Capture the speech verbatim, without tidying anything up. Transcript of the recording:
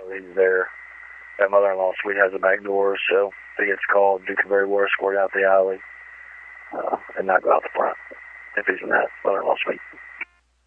he's there. That mother-in-law suite has a back door, so if he gets called, Duke can very well escort out the alley uh, and not go out the front if he's in that mother-in-law suite.